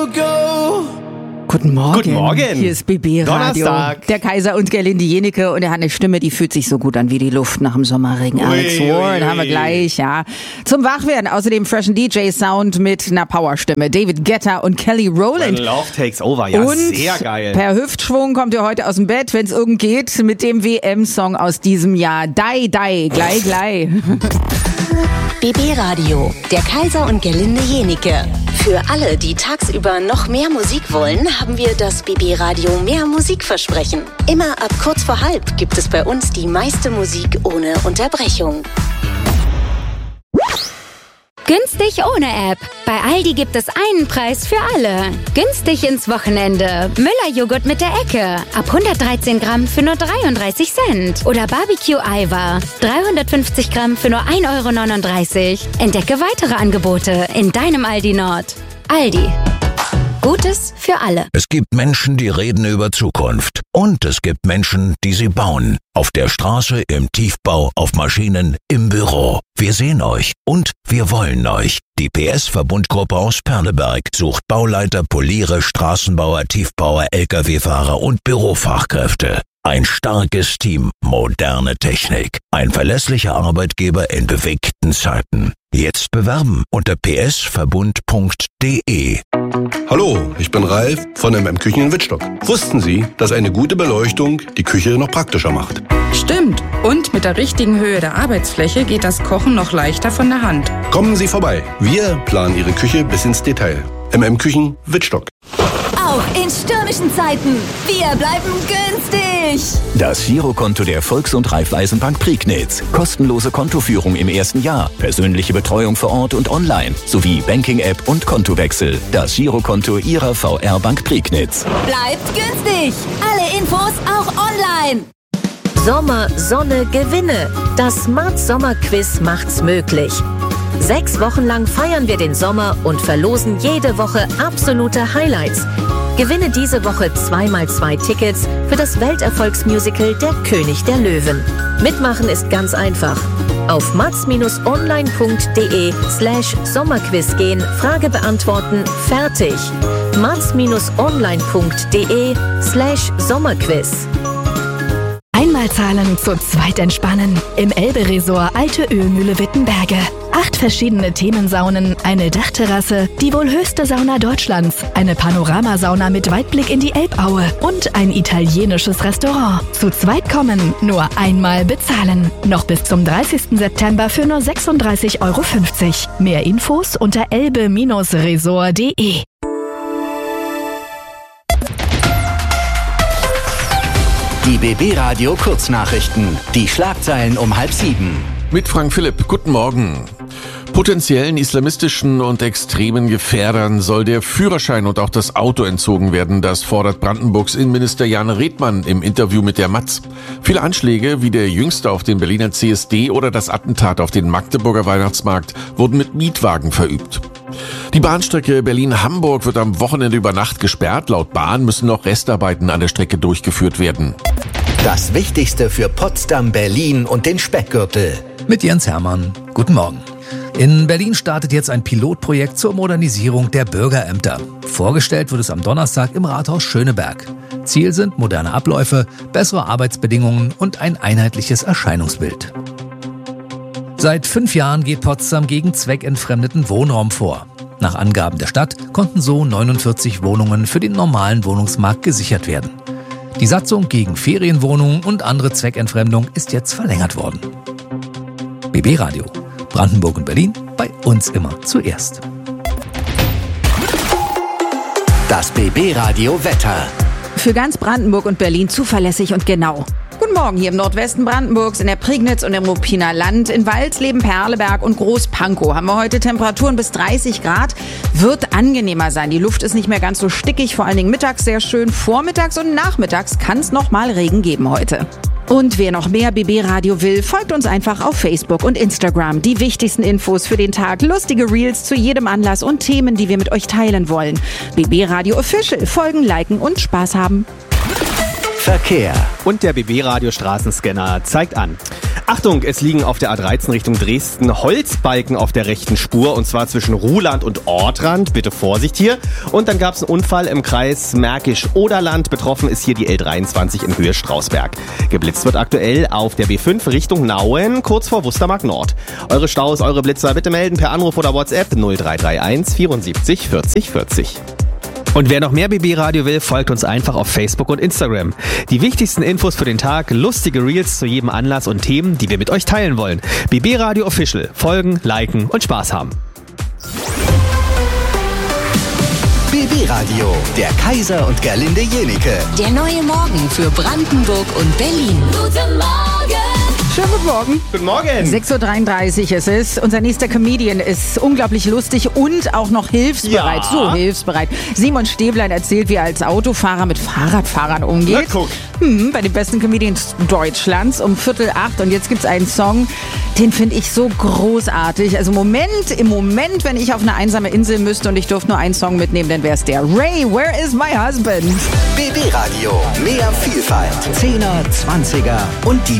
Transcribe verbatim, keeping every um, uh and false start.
Guten Morgen. Guten Morgen. Hier ist B B Radio. Donnerstag. Der Kaiser und Gerlinde Jenike und er hat eine Stimme, die fühlt sich so gut an wie die Luft nach dem Sommerregen. Ui, Alex ui, Ward ui. haben wir gleich, ja. Zum Wachwerden außerdem freshen D J-Sound mit einer Powerstimme. David Guetta und Kelly Rowland. When Love Takes Over, ja, und sehr geil. Per Hüftschwung kommt ihr heute aus dem Bett, wenn es irgend geht, mit dem W M-Song aus diesem Jahr. Dai, dai, glei, glei. B B Radio, der Kaiser und Gerlinde Jenike. Für alle, die tagsüber noch mehr Musik wollen, haben wir das B B Radio Mehr Musikversprechen. Immer ab kurz vor halb gibt es bei uns die meiste Musik ohne Unterbrechung. Günstig ohne App. Bei Aldi gibt es einen Preis für alle. Günstig ins Wochenende. Müller-Joghurt mit der Ecke. Ab hundertdreizehn Gramm für nur dreiunddreißig Cent. Oder Barbecue-Eiweiß. dreihundertfünfzig Gramm für nur ein Euro neununddreißig. Entdecke weitere Angebote in deinem Aldi Nord. Aldi. Gutes für alle. Es gibt Menschen, die reden über Zukunft. Und es gibt Menschen, die sie bauen. Auf der Straße, im Tiefbau, auf Maschinen, im Büro. Wir sehen euch und wir wollen euch. Die P S-Verbundgruppe aus Perleberg sucht Bauleiter, Poliere, Straßenbauer, Tiefbauer, L K W-Fahrer und Bürofachkräfte. Ein starkes Team, moderne Technik. Ein verlässlicher Arbeitgeber in bewegten Zeiten. Jetzt bewerben unter p s verbund punkt d e. Hallo, ich bin Ralf von M M Küchen in Wittstock. Wussten Sie, dass eine gute Beleuchtung die Küche noch praktischer macht? Stimmt. Und mit der richtigen Höhe der Arbeitsfläche geht das Kochen noch leichter von der Hand. Kommen Sie vorbei. Wir planen Ihre Küche bis ins Detail. M M Küchen Wittstock. Auch in stürmischen Zeiten. Wir bleiben günstig. Das Girokonto der Volks- und Raiffeisenbank Prignitz. Kostenlose Kontoführung im ersten Jahr. Persönliche Betreuung vor Ort und online. Sowie Banking-App und Kontowechsel. Das Girokonto Ihrer V R-Bank Prignitz. Bleibt günstig. Alle Infos auch online. Sommer, Sonne, Gewinne. Das Smart Sommer Quiz macht's möglich. Sechs Wochen lang feiern wir den Sommer und verlosen jede Woche absolute Highlights. Gewinne diese Woche zwei mal zwei Tickets für das Welterfolgsmusical Der König der Löwen. Mitmachen ist ganz einfach. Auf mats-online.de slash Sommerquiz gehen, Frage beantworten, fertig. mats-online.de slash Sommerquiz. Einmal zahlen, zu zweit entspannen. Im Elbe-Resort Alte Ölmühle Wittenberge. Acht verschiedene Themensaunen, eine Dachterrasse, die wohl höchste Sauna Deutschlands, eine Panoramasauna mit Weitblick in die Elbaue und ein italienisches Restaurant. Zu zweit kommen, nur einmal bezahlen. Noch bis zum dreißigsten September für nur sechsunddreißig Euro fünfzig. Mehr Infos unter elbe resort punkt de. Die B B Radio Kurznachrichten. Die Schlagzeilen um halb sieben. Mit Frank Philipp. Guten Morgen. Potenziellen islamistischen und extremen Gefährdern soll der Führerschein und auch das Auto entzogen werden. Das fordert Brandenburgs Innenminister Jan Redmann im Interview mit der Matz. Viele Anschläge, wie der jüngste auf den Berliner C S D oder das Attentat auf den Magdeburger Weihnachtsmarkt, wurden mit Mietwagen verübt. Die Bahnstrecke Berlin-Hamburg wird am Wochenende über Nacht gesperrt. Laut Bahn müssen noch Restarbeiten an der Strecke durchgeführt werden. Das Wichtigste für Potsdam, Berlin und den Speckgürtel. Mit Jens Hermann. Guten Morgen. In Berlin startet jetzt ein Pilotprojekt zur Modernisierung der Bürgerämter. Vorgestellt wird es am Donnerstag im Rathaus Schöneberg. Ziel sind moderne Abläufe, bessere Arbeitsbedingungen und ein einheitliches Erscheinungsbild. Seit fünf Jahren geht Potsdam gegen zweckentfremdeten Wohnraum vor. Nach Angaben der Stadt konnten so neunundvierzig Wohnungen für den normalen Wohnungsmarkt gesichert werden. Die Satzung gegen Ferienwohnungen und andere Zweckentfremdung ist jetzt verlängert worden. B B Radio. Brandenburg und Berlin, bei uns immer zuerst. Das B B Radio Wetter. Für ganz Brandenburg und Berlin zuverlässig und genau. Guten Morgen hier im Nordwesten Brandenburgs, in der Prignitz und im Ruppiner Land. In Walsleben, Perleberg und Großpankow haben wir heute Temperaturen bis dreißig Grad. Wird angenehmer sein. Die Luft ist nicht mehr ganz so stickig, vor allen Dingen mittags sehr schön. Vormittags und nachmittags kann es noch mal Regen geben heute. Und wer noch mehr B B Radio will, folgt uns einfach auf Facebook und Instagram. Die wichtigsten Infos für den Tag, lustige Reels zu jedem Anlass und Themen, die wir mit euch teilen wollen. B B Radio Official. Folgen, liken und Spaß haben. Verkehr. Und der B B Radio Straßenscanner zeigt an. Achtung, es liegen auf der A dreizehn Richtung Dresden Holzbalken auf der rechten Spur und zwar zwischen Ruhland und Ortrand. Bitte Vorsicht hier. Und dann gab es einen Unfall im Kreis Märkisch-Oderland. Betroffen ist hier die L dreiundzwanzig in Höhe Strausberg. Geblitzt wird aktuell auf der B fünf Richtung Nauen, kurz vor Wustermark Nord. Eure Staus, eure Blitzer bitte melden per Anruf oder WhatsApp null drei drei eins vierundsiebzig vierzig vierzig. Und wer noch mehr B B-Radio will, folgt uns einfach auf Facebook und Instagram. Die wichtigsten Infos für den Tag, lustige Reels zu jedem Anlass und Themen, die wir mit euch teilen wollen. B B-Radio Official. Folgen, liken und Spaß haben. B B-Radio, der Kaiser und Gerlinde Jenike. Der neue Morgen für Brandenburg und Berlin. Guten Morgen! Schönen guten Morgen. Guten Morgen. sechs Uhr dreiunddreißig ist es. Unser nächster Comedian ist unglaublich lustig und auch noch hilfsbereit. Ja. So hilfsbereit. Simon Stäblein erzählt, wie er als Autofahrer mit Fahrradfahrern umgeht. Na, guck. Hm, bei den besten Comedians Deutschlands um Viertel acht. Und jetzt gibt's einen Song, den finde ich so großartig. Also Moment, im Moment, wenn ich auf eine einsame Insel müsste und ich durfte nur einen Song mitnehmen, dann wäre es der. Ray, Where is my husband? B B-Radio, mehr Vielfalt. Zehner, Zwanziger und die